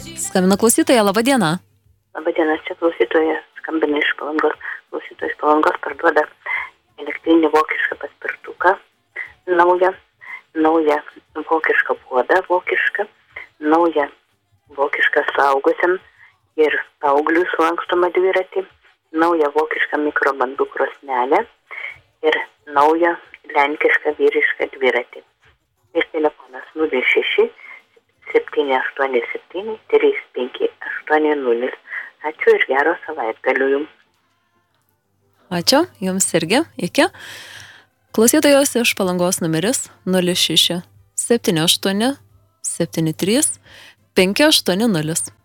Skambina klausytoja, laba diena. Labadiena, čia klausytoja, skambina iš Palangos. Klausytojas Palangos parduoda elektrinį vokišką paspirtuką, naują vokišką puodą, naują vokišką suaugusiam ir paauglių sulankstomą dviratį, naują vokišką mikrobandų krosnelę ir naują lenkišką vyrišką dviratį. Ir telefonas 06 787 3580. Ačiū ir gero savaitgalio jums. Ačiū, jums irgi, iki. Klausytojos iš Palangos numeris 06 78 73 580.